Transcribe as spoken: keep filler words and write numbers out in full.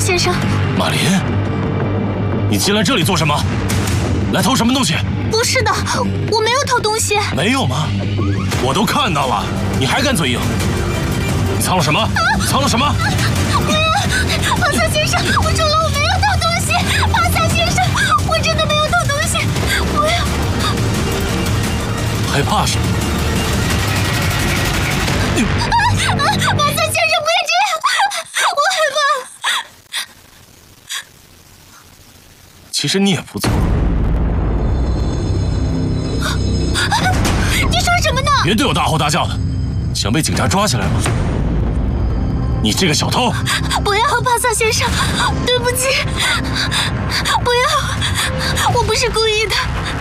先生。 马林，你进来这里做什么？来偷什么东西？ 不是的，我没有偷东西。 没有吗？我都看到了，你还敢嘴硬？你藏了什么？啊、藏了什么？ 不要！帕萨先生，我说了我没有偷东西。帕萨先生，我真的没有偷东西。不要！ 害怕什么？ 啊啊！帕萨先生，不要这样，我害怕。 其实你也不错。 你说什么呢？ 别对我大吼大叫的，想被警察抓起来吗？你这个小偷！ 不要，帕萨先生，对不起，不要，我不是故意的。